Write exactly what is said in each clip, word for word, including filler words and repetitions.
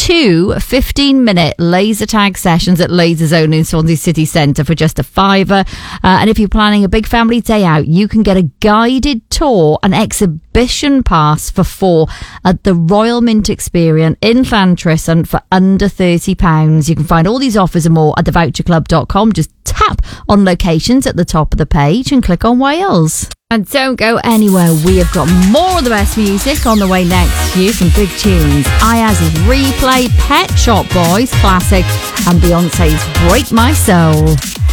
two fifteen-minute laser tag sessions at Laser Zone in Swansea City Centre for just a fiver. Uh, and if you're planning a big family day out, you can get a guided tour and exhibition pass for four at the Royal Mint Experience in Llantrisant for under thirty pounds. You can find all these offers and more at the voucher club dot com. Just tap on locations at the top of the page and click on Wales. And don't go anywhere, we have got more of the best music on the way next to you. Some big tunes. Ayaz's Replay, Pet Shop Boys classic, and Beyonce's Break My Soul.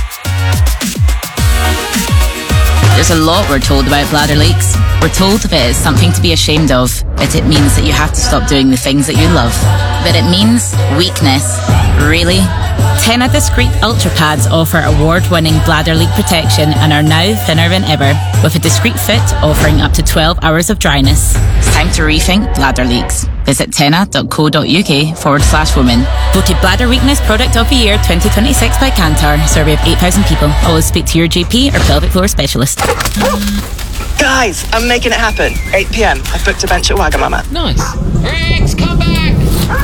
There's a lot we're told about bladder leaks. We're told that it's something to be ashamed of, that it means that you have to stop doing the things that you love. That it means weakness. Really? Tena Discreet Ultra Pads offer award-winning bladder leak protection and are now thinner than ever, with a discreet fit offering up to twelve hours of dryness. It's time to rethink bladder leaks. Visit tena.co.uk forward slash women. Voted Bladder Weakness Product of the Year twenty twenty-six by Kantar. Survey of eight thousand people. Always speak to your G P or pelvic floor specialist. Guys, I'm making it happen. eight p.m. I've booked a bench at Wagamama. Nice. Rex, come back!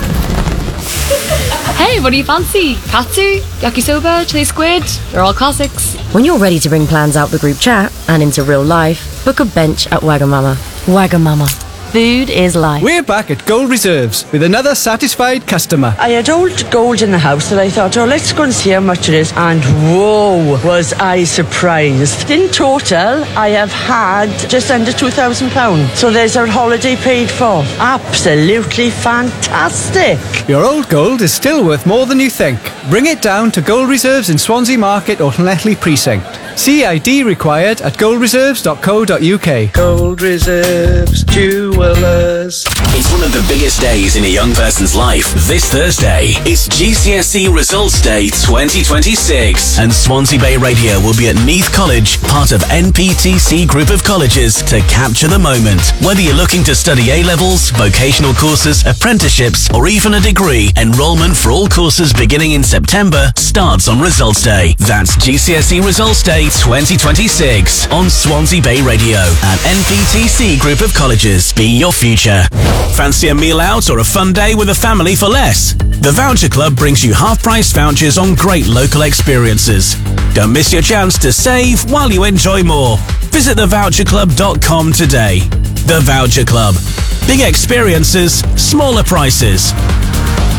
Hey, what do you fancy? Katsu, yakisoba, chili squid? They're all classics. When you're ready to bring plans out the group chat and into real life, book a bench at Wagamama. Wagamama. Food is life. We're back at Gold Reserves with another satisfied customer. I had old gold in the house and I thought, oh, let's go and see how much it is. And whoa, was I surprised. In total, I have had just under two thousand pounds. So there's our holiday paid for. Absolutely fantastic. Your old gold is still worth more than you think. Bring it down to Gold Reserves in Swansea Market or Llanelli Precinct. C I D required at gold reserves dot co dot uk. Gold Reserves Jewelers. It's one of the biggest days in a young person's life. This Thursday, it's G C S E Results Day twenty twenty-six. And Swansea Bay Radio will be at Neath College, part of N P T C Group of Colleges, to capture the moment. Whether you're looking to study A-levels, vocational courses, apprenticeships, or even a degree, enrolment for all courses beginning in September starts on Results Day. That's G C S E Results Day twenty twenty-six on Swansea Bay Radio and N P T C Group of Colleges. Be your future. Fancy a meal out or a fun day with a family for less? The Voucher Club brings you half-price vouchers on great local experiences. Don't miss your chance to save while you enjoy more. Visit the voucher club dot com today. The Voucher Club. Big experiences, smaller prices.